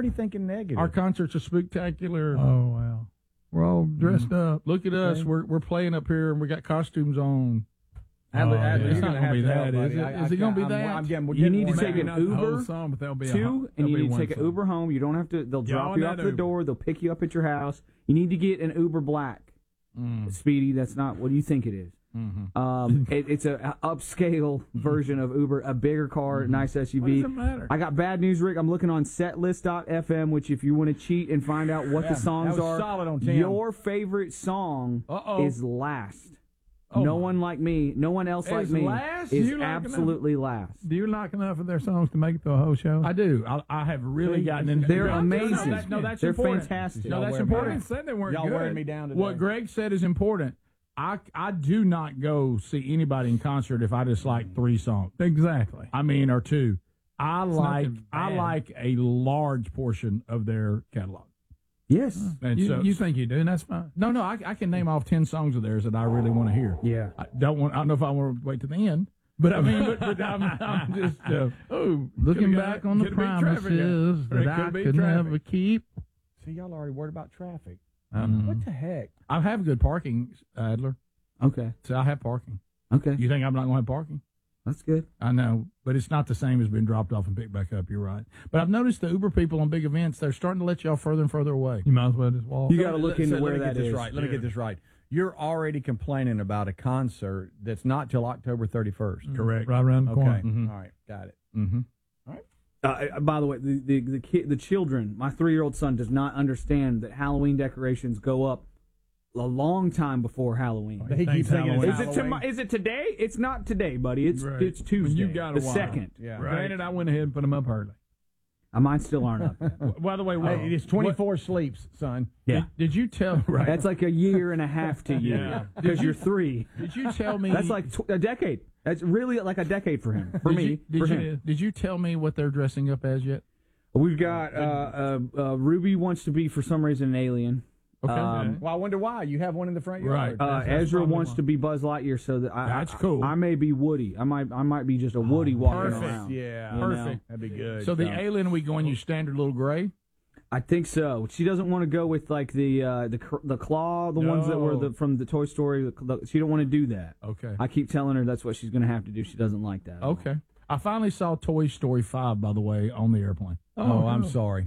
already thinking negative. Our concerts are spectacular. Oh, wow. We're all dressed up. Look at us. We're playing up here, and we got costumes on. It's not going to be that, is it? Is it going to be that? You need to take an Uber, song, but and you need to take an Uber home. You don't have to. They'll drop you off at the door. They'll pick you up at your house. You need to get an Uber Black. Speedy, that's not what you think it is. It's a upscale version of Uber, a bigger car, nice SUV. What does it matter? I got bad news, Rick. I'm looking on setlist.fm, which if you want to cheat and find out what the songs are, solid on Tim. your favorite song is last. No one like me, no one else like me is absolutely last. Do you like enough of their songs to make it to a whole show? I do. I have really gotten into They're amazing. That's They're important. fantastic. No, that's I important. didn't say they weren't Y'all good. wearing me down today. What Greg said is important. I do not go see anybody in concert if I just like 3 songs. Exactly. I mean, or 2. I nothing bad. like a large portion of their catalog. Yes. And You think you do, and that's fine. No, I can name off 10 songs of theirs that I really want to hear. Yeah. I don't know if I want to wait to the end, but I mean, but I'm just looking back on the promises that I could never keep. See, y'all already worried about traffic. Mm-hmm. What the heck? I have good parking, Adler. Okay. So I have parking. Okay. You think I'm not going to have parking? That's good. I know, but it's not the same as being dropped off and picked back up. You're right. But I've noticed the Uber people on big events, they're starting to let y'all further and further away. You might as well just walk. You got to look into where that is. Let me get this right. You're already complaining about a concert that's not till October 31st. Correct. Right around the corner. Mm-hmm. All right, got it. Mm-hmm. All right. By the way, the children, my 3-year-old son does not understand that Halloween decorations go up a long time before Halloween. He keeps thinking it's Is it today? It's not today, buddy. It's Tuesday. You got a the while. 2nd. Yeah. Granted, I went ahead and put them up early. Mine still aren't up yet. By the way, Hey, it's 24 sleeps, son. Yeah. Did you tell? Right. That's like a year and a half to you because you're 3. Did you tell me? That's like a decade. That's really like a decade for him. For me. Did you tell me what they're dressing up as yet? We've got Ruby wants to be for some reason an alien. Okay. Well, I wonder why. You have one in the front yard. Right. Ezra wants to be Buzz Lightyear, so that That's cool. I may be Woody. I might be just a Woody walking perfect. around. Yeah. Perfect. That'd be good. So the alien, we going use standard little gray? I think so. She doesn't want to go with like the claw, the ones that were from the Toy Story. She don't want to do that. Okay. I keep telling her that's what she's going to have to do. She doesn't like that. Okay. I finally saw Toy Story 5, by the way, on the airplane. Oh, I'm sorry.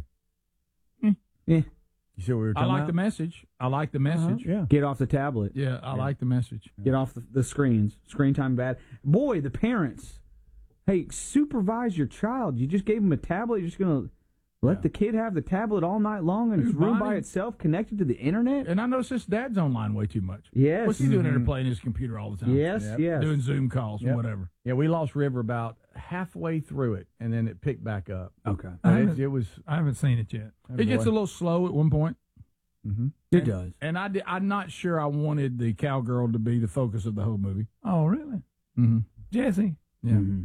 Yeah. You see what we were I talking like about? the message. I like the message. Yeah. Get off the tablet. Yeah, I like the message. Get off the screens. Screen time bad. Boy, the parents. Hey, supervise your child. You just gave him a tablet. You're just going to let the kid have the tablet all night long in his room by itself, connected to the internet? And I noticed his dad's online way too much. Yes. What's he doing there playing his computer all the time? Yes, yes. Doing Zoom calls and whatever. Yeah, we lost River about halfway through it, and then it picked back up. Okay. It was. I haven't seen it yet. It gets a little slow at one point. Mm-hmm. It does. And I'm not sure I wanted the cowgirl to be the focus of the whole movie. Oh, really? Mm-hmm. Jesse. Yeah. Mm-hmm.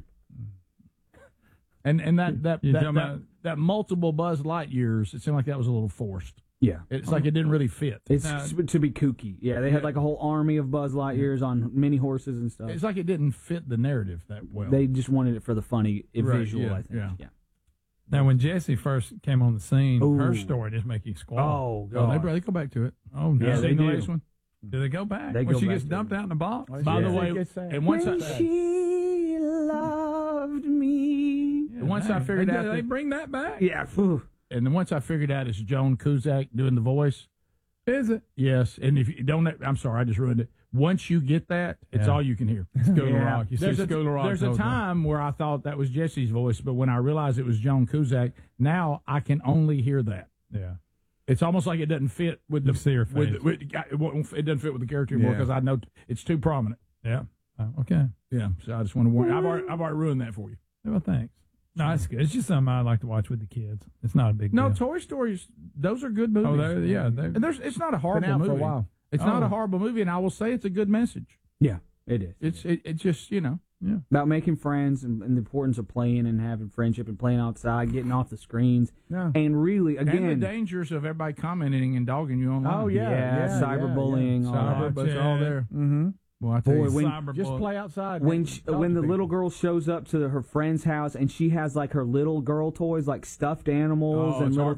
And You talking about- that multiple Buzz Lightyears, it seemed like that was a little forced. Yeah. It's like it didn't really fit. It's to be kooky. Yeah, they had like a whole army of Buzz Lightyears on mini horses and stuff. It's like it didn't fit the narrative that well. They just wanted it for the funny visual, yeah, I think. yeah. Now, when Jessie first came on the scene, Ooh. her story just make you squall. They go back to it. Oh, no. Yeah, they Seen the do. latest one? Do they go back? They when go she back gets to dumped it. out in the box? By the Yeah. way, It's sad. and once she loved me. once I figured they, out they that- bring that back. Yeah. and then once I figured out it's Joan Cusack doing the voice. Is it? Yes, and if you don't, I'm sorry, I just ruined it. Once you get that, it's all you can hear. School of Yeah. Rock. You see There's School of Rock. a all the time where I thought that was Jesse's voice, but when I realized it was Joan Cusack, now I can only hear that. Yeah. It's almost like it doesn't fit with the You see her face. it doesn't fit with the character anymore because I know it's too prominent. Yeah. Oh, okay. Yeah, so I just want to warn you. I've already ruined that for you. Well, thanks. No, that's good. It's just something I like to watch with the kids. It's not a big No, deal. Toy Stories, those are good movies. Oh, yeah. And it's not a horrible Been out movie. for a while. It's not a horrible movie, and I will say it's a good message. Yeah, it is. It's just Yeah. About making friends and the importance of playing and having friendship and playing outside, getting off the screens. Yeah. And really, again, and the dangers of everybody commenting and dogging you online. Oh, yeah. cyberbullying, all Cyber, that. but it's all there. Mm-hmm. Well, I tell Boy, you, when- Just play outside. When Talk to the people. little girl shows up to her friend's house and she has like her little girl toys, like stuffed animals and it's little